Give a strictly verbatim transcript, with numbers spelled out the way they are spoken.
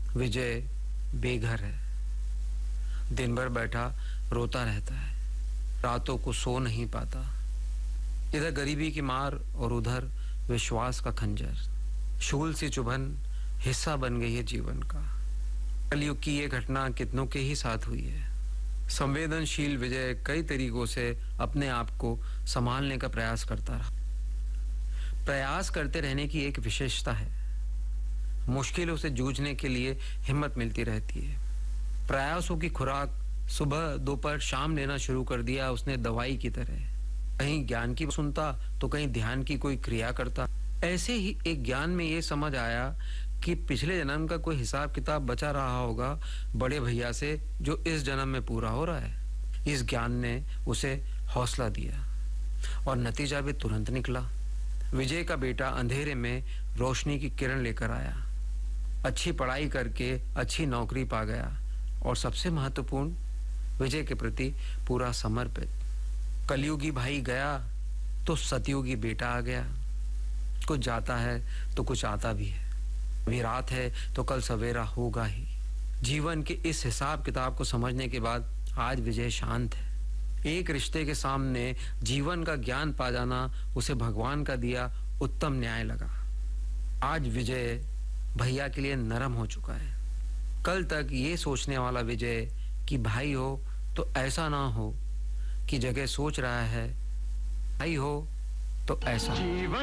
विजय बेघर है, दिन भर बैठा रोता रहता है, रातों को सो नहीं पाता। इधर गरीबी की मार और उधर विश्वास का खंजर, शूल सी चुभन हिस्सा बन गई है जीवन का। कलयुग की ये घटना कितनों के ही साथ हुई है। संवेदनशील विजय कई तरीकों से अपने आप को संभालने का प्रयास करता रहा। प्रयास करते रहने की एक विशेषता है, मुश्किलों से जूझने के लिए हिम्मत मिलती रहती है। प्रयासों की खुराक सुबह दोपहर शाम लेना शुरू कर दिया उसने दवाई की तरह। कहीं ज्ञान की सुनता तो कहीं ध्यान की कोई क्रिया करता। ऐसे ही एक ज्ञान में ये समझ आया कि पिछले जन्म का कोई हिसाब किताब बचा रहा होगा बड़े भैया से, जो इस जन्म में पूरा हो रहा है। इस ज्ञान ने उसे हौसला दिया और नतीजा भी तुरंत निकला। विजय का बेटा अंधेरे में रोशनी की किरण लेकर आया, अच्छी पढ़ाई करके अच्छी नौकरी पा गया और सबसे महत्वपूर्ण, विजय के प्रति पूरा समर्पित। कलयुगी भाई गया तो सतयुगी बेटा आ गया। कुछ जाता है तो कुछ आता भी है। अभी रात है तो कल सवेरा होगा ही। जीवन के इस हिसाब किताब को समझने के बाद आज विजय शांत है। एक रिश्ते के सामने जीवन का ज्ञान पा जाना उसे भगवान का दिया उत्तम न्याय लगा। आज विजय भैया के लिए नरम हो चुका है। कल तक ये सोचने वाला विजय कि भाई हो तो ऐसा ना हो, कि जगह सोच रहा है भाई हो तो ऐसा।